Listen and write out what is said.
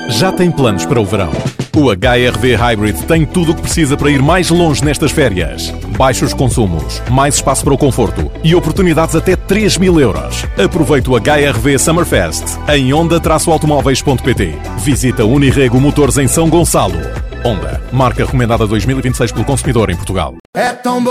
Já tem planos para o verão? O HR-V Hybrid tem tudo o que precisa para ir mais longe nestas férias. Baixos consumos, mais espaço para o conforto e oportunidades até 3.000 euros. Aproveite o HR-V Summerfest em Honda-automóveis.pt. Visita Unirrego Motores em São Gonçalo. Honda, marca recomendada 2026 pelo consumidor em Portugal. É tão